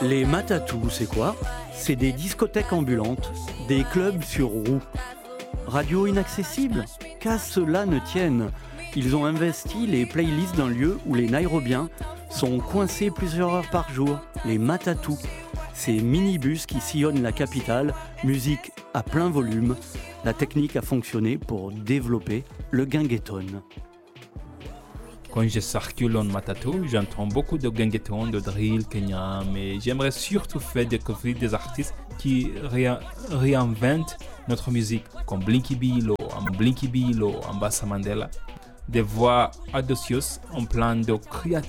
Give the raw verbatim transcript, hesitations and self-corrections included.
Les Matatous, c'est quoi ? C'est des discothèques ambulantes, des clubs sur roues. Radio inaccessible ? Qu'à cela ne tienne. Ils ont investi les playlists d'un lieu où les Nairobiens sont coincés plusieurs heures par jour, les Matatous. Ces minibus qui sillonnent la capitale, musique à plein volume. La technique a fonctionné pour développer le gengetton. Quand je circule en Matatu, j'entends beaucoup de gengetton, de drill kenyan, mais j'aimerais surtout faire découvrir des artistes qui ré- réinventent notre musique, comme Blinky Bilo, Blinky Bilo, Ambassa Mandela. Des voix audacieuses en plein de créativité.